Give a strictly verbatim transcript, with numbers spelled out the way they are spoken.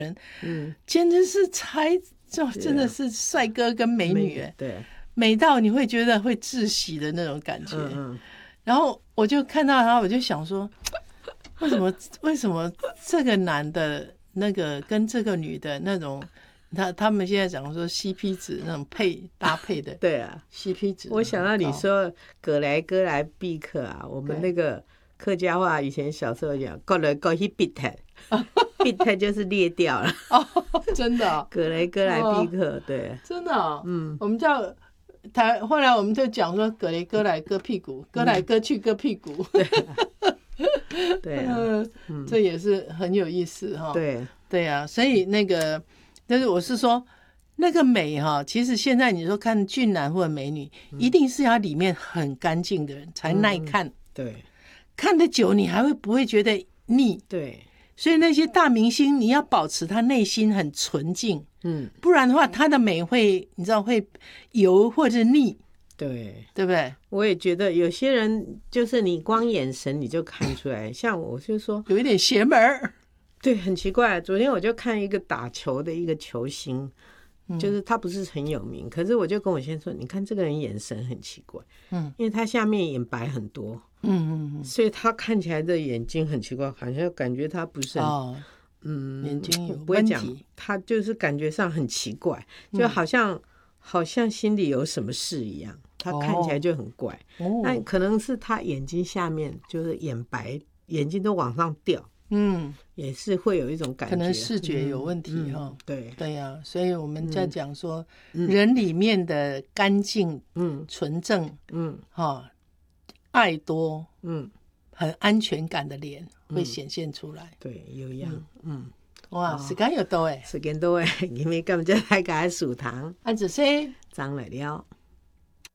嗯， 简直是才就真的是帅哥跟美女， 美对， 美到你会觉得会窒息的那种感觉。 嗯嗯， 然后我就看到他，我就想说，为什么为什么这个男的那个跟这个女的那种，他他们现在讲说 C P 值那种配搭配的， 对啊 ，C P 值。 我想到你说葛来哥来必克啊，我们那个客家话以前小时候讲，过来过去必泰，必泰就是裂掉了。 哦，真的、哦， 葛来哥来必克，哦、对， 真的、哦， 嗯， 我们叫台，后来我们就讲说，葛雷割来割屁股，割来割去割屁股， 对、啊，对啊、 嗯，这也是很有意思哈、哦。 对， 对啊，所以那个，但是我是说，那个美哈，其实现在你说看俊男或者美女，嗯、一定是要里面很干净的人才耐看。嗯、 对， 看得久你还会不会觉得腻？ 对。 所以那些大明星，你要保持他内心很纯净，嗯，不然的话，他的美会你知道会油或者腻， 对， 对不对？ 我也觉得有些人就是你光眼神你就看出来，像我就说有一点邪门儿， 对，很奇怪。昨天我就看一个打球的一个球星，嗯、就是他不是很有名，可是我就跟我先生说，你看这个人眼神很奇怪，嗯，因为他下面眼白很多。嗯嗯嗯，所以他看起来的眼睛很奇怪，好像感觉他不是很，哦、嗯， 眼睛有不会讲，他就是感觉上很奇怪，就好像、嗯、好像心里有什么事一样，他看起来就很怪。哦、那可能是他眼睛下面就是眼白，眼睛都往上掉，嗯，也是会有一种感觉， 可能视觉有问题哈、嗯嗯。 对对呀、啊，所以我们在讲说、嗯、人里面的干净、嗯，纯正，嗯，哈。爱多，嗯，很安全感的脸会显现出来。 嗯、对，有样，嗯， 嗯哇，時間又到誒， 時間到誒，因為今日大家數糖， 安子說， 張來了。